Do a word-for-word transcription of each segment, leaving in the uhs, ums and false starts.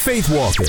Faith Walking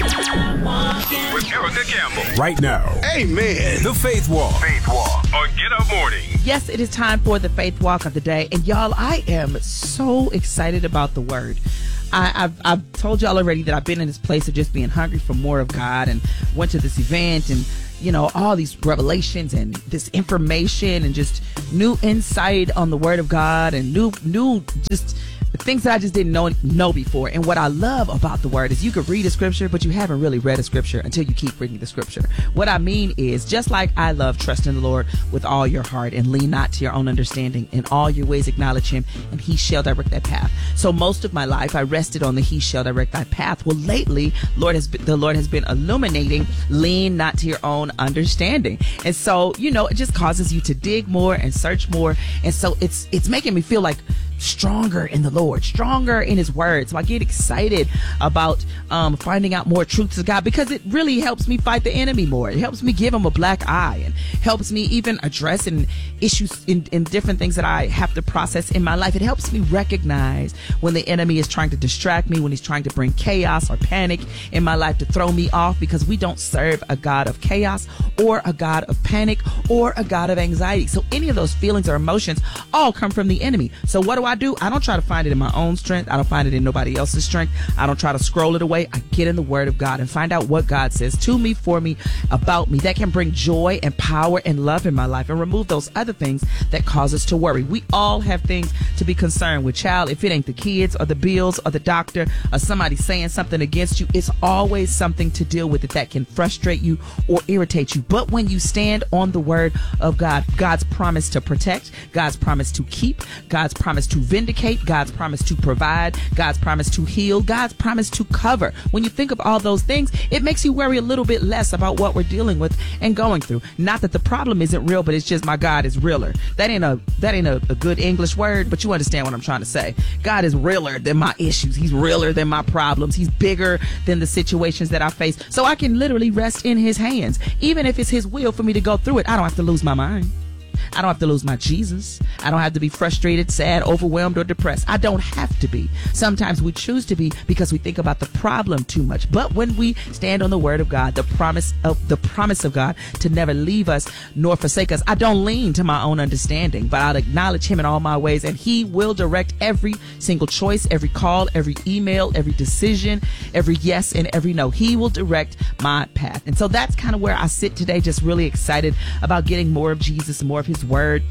with Erica Campbell. Right now. Amen. The Faith Walk. Faith Walk on Get Up Morning. Yes, it is time for the Faith Walk of the day. And y'all, I am so excited about the word. I, I've, I've told y'all already that I've been in this place of just being hungry for more of God, and went to this event and, you know, all these revelations and this information and just new insight on the word of God and new, new, just things that I just didn't know know before. And what I love about the word is you could read a scripture, but you haven't really read a scripture until you keep reading the scripture. What I mean is, just like I love trusting the Lord with all your heart and lean not to your own understanding, in all your ways acknowledge him and he shall direct that path. So most of my life I rested on the he shall direct thy path. Well, lately, Lord has been, the Lord has been illuminating lean not to your own understanding. And so, you know, it just causes you to dig more and search more. And so it's it's making me feel like stronger in the Lord, stronger in his word. So I get excited about um, finding out more truths of God, because it really helps me fight the enemy more. It helps me give him a black eye, and helps me even address in issues in, in different things that I have to process in my life. It helps me recognize when the enemy is trying to distract me, when he's trying to bring chaos or panic in my life to throw me off, because we don't serve a God of chaos or a God of panic or a God of anxiety. So any of those feelings or emotions all come from the enemy. So what do I do? I don't try to find it in my own strength. I don't find it in nobody else's strength. I don't try to scroll it away. I get in the word of God and find out what God says to me, for me, about me, that can bring joy and power and love in my life, and remove those other things that cause us to worry. We all have things to be concerned with, child. If it ain't the kids or the bills or the doctor or somebody saying something against you, it's always something to deal with it that can frustrate you or irritate you. But when you stand on the word of God, God's promise to protect, God's promise to keep, God's promise to vindicate, God's promise to provide, God's promise to heal, God's promise to cover. When you think of all those things, it makes you worry a little bit less about what we're dealing with and going through. Not that the problem isn't real, but it's just my God is realer. That ain't a that ain't a, a good English word, but you understand what I'm trying to say. God is realer than my issues. He's realer than my problems. He's bigger than the situations that I face. So I can literally rest in his hands. Even if it's his will for me to go through it, I don't have to lose my mind. I don't have to lose my Jesus. I don't have to be frustrated, sad, overwhelmed, or depressed. I don't have to be. Sometimes we choose to be because we think about the problem too much. But when we stand on the word of God, the promise of the promise of God to never leave us nor forsake us, I don't lean to my own understanding, but I'll acknowledge him in all my ways, and he will direct every single choice, every call, every email, every decision, every yes and every no. He will direct my path. And so that's kind of where I sit today, just really excited about getting more of Jesus, more of his word.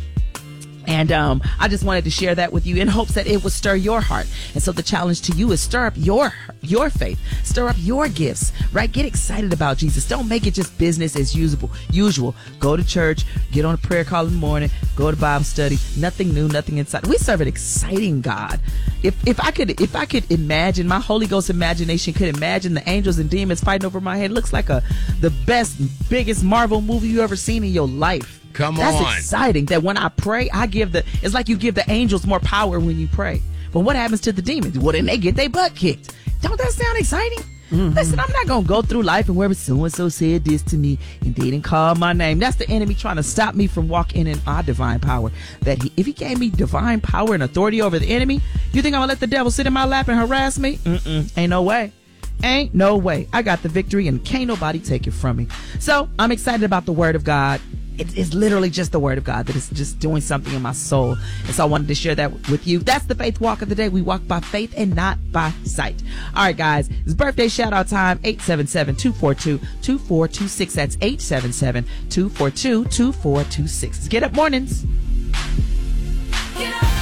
And um, I just wanted to share that with you in hopes that it would stir your heart. And so the challenge to you is stir up your your faith, stir up your gifts, right? Get excited about Jesus. Don't make it just business as usual. Usual. Go to church, get on a prayer call in the morning, go to Bible study. Nothing new, nothing inside. We serve an exciting God. If if I could if I could imagine, my Holy Ghost imagination could imagine the angels and demons fighting over my head. It looks like a the best, biggest Marvel movie you ever seen in your life. Come That's on. That's exciting that when I pray, I give the, it's like you give the angels more power when you pray. But what happens to the demons? Well, then they get their butt kicked. Don't that sound exciting? Mm-hmm. Listen, I'm not going to go through life and where so-and-so said this to me and they didn't call my name. That's the enemy trying to stop me from walking in our divine power. That he, if he gave me divine power and authority over the enemy, you think I'm going to let the devil sit in my lap and harass me? Mm-mm, ain't no way. Ain't no way. I got the victory and can't nobody take it from me. So I'm excited about the word of God. It is literally just the word of God that is just doing something in my soul. And so I wanted to share that with you. That's the faith walk of the day. We walk by faith and not by sight. All right, guys, it's birthday shout out time. eight seven seven, two four two, two four two six. That's eight seven seven, two four two, two four two six. Let's get up mornings. Get up.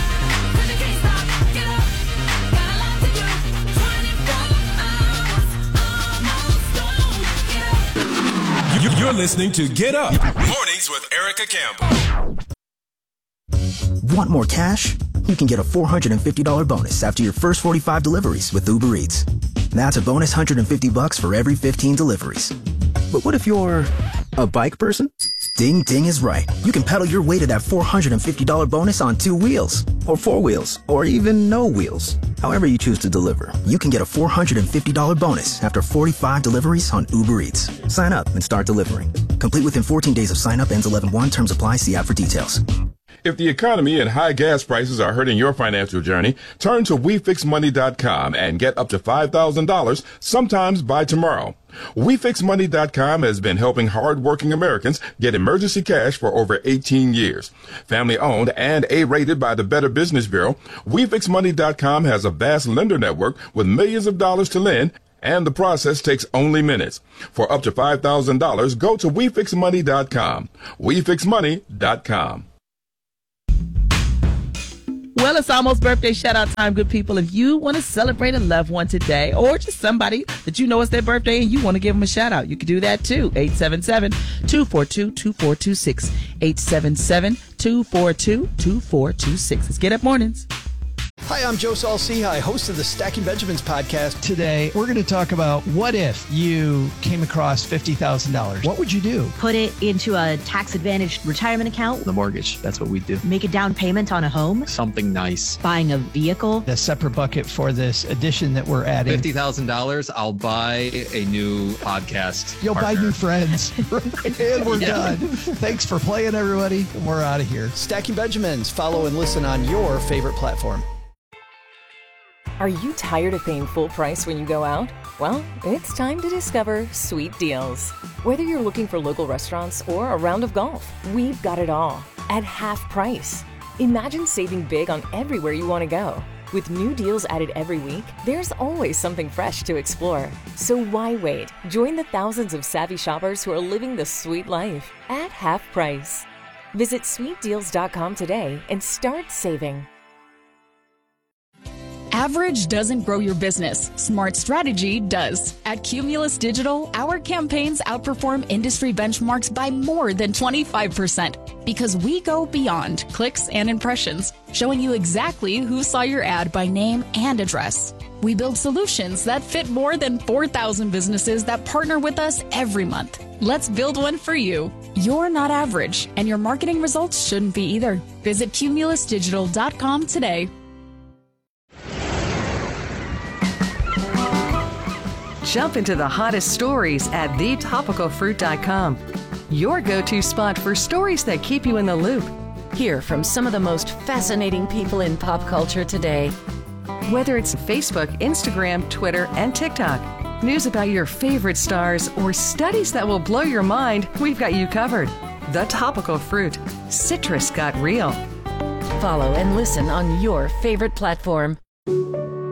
You're listening to Get Up Mornings with Erica Campbell. Want more cash? You can get a four hundred fifty dollars bonus after your first forty-five deliveries with Uber Eats. That's a bonus one hundred fifty bucks for every fifteen deliveries. But what if you're a bike person? Ding Ding is right. You can pedal your way to that four hundred fifty dollars bonus on two wheels, or four wheels, or even no wheels. However you choose to deliver, you can get a four hundred fifty dollars bonus after forty-five deliveries on Uber Eats. Sign up and start delivering. Complete within fourteen days of sign up. Ends eleven one. Terms apply. See app for details. If the economy and high gas prices are hurting your financial journey, turn to we fix money dot com and get up to five thousand dollars sometimes by tomorrow. we fix money dot com has been helping hard-working Americans get emergency cash for over eighteen years. Family-owned and A-rated by the Better Business Bureau, we fix money dot com has a vast lender network with millions of dollars to lend, and the process takes only minutes. For up to five thousand dollars, go to we fix money dot com. we fix money dot com. Well, it's almost birthday shout-out time, good people. If you want to celebrate a loved one today or just somebody that you know is their birthday and you want to give them a shout-out, you can do that too. eight seven seven, two four two, two four two six. eight seven seven, two four two, two four two six. Let's Get Up Mornings. Hi, I'm Joe Saul-Sehy, host of the Stacking Benjamins podcast. Today, we're going to talk about what if you came across fifty thousand dollars? What would you do? Put it into a tax-advantaged retirement account. The mortgage, that's what we do. Make a down payment on a home. Something nice. Buying a vehicle. A separate bucket for this addition that we're adding. fifty thousand dollars, I'll buy a new podcast You'll partner. buy new friends. And we're Yeah. done. Thanks for playing, everybody. We're out of here. Stacking Benjamins. Follow and listen on your favorite platform. Are you tired of paying full price when you go out? Well, it's time to discover Sweet Deals. Whether you're looking for local restaurants or a round of golf, we've got it all at half price. Imagine saving big on everywhere you want to go. With new deals added every week, there's always something fresh to explore. So why wait? Join the thousands of savvy shoppers who are living the sweet life at half price. Visit sweet deals dot com today and start saving. Average doesn't grow your business. Smart strategy does. At Cumulus Digital, our campaigns outperform industry benchmarks by more than twenty-five percent because we go beyond clicks and impressions, showing you exactly who saw your ad by name and address. We build solutions that fit more than four thousand businesses that partner with us every month. Let's build one for you. You're not average, and your marketing results shouldn't be either. Visit cumulus digital dot com today. Jump into the hottest stories at the topical fruit dot com. Your go-to spot for stories that keep you in the loop. Hear from some of the most fascinating people in pop culture today. Whether it's Facebook, Instagram, Twitter, and TikTok, news about your favorite stars, or studies that will blow your mind, we've got you covered. The Topical Fruit. Citrus got real. Follow and listen on your favorite platform.